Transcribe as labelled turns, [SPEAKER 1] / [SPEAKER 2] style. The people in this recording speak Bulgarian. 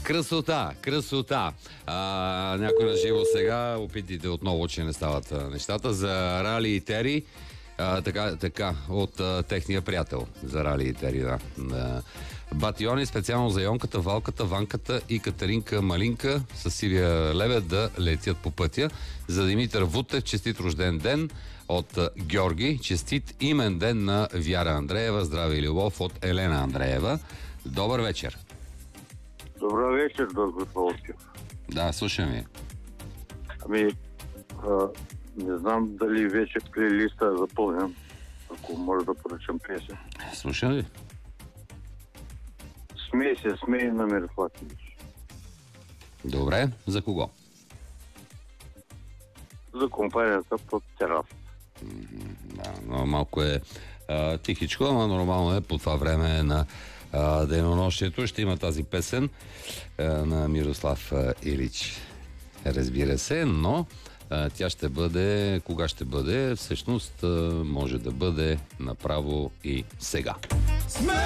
[SPEAKER 1] Красота, красота. Някой на живо сега, опитайте отново, че не стават нещата. За Рали и Тери, така, от техния приятел. За Рали и Тери, да. Батиони специално за Йонката, Валката, Ванката и Катеринка Малинка с Силия Лебед да летят по пътя. За Димитър Вутев, честит рожден ден от Георги. Честит имен ден на Вяра Андреева. Здраве и любов от Елена Андреева. Добър вечер.
[SPEAKER 2] Добър вечер, доктор Волчев.
[SPEAKER 1] Да, слушам ви.
[SPEAKER 2] Не знам дали вече плейлиста е запълнен. Ако може да поръчам песен.
[SPEAKER 1] Слушам ви.
[SPEAKER 2] Смей на Мирослав Илич.
[SPEAKER 1] Добре, за кого?
[SPEAKER 2] За компанията под тераса.
[SPEAKER 1] Да, но малко е тихичко, но нормално е по това време на денонощието. Ще има тази песен на Мирослав Илич. Разбира се, но тя ще бъде, кога ще бъде? Всъщност може да бъде направо и сега.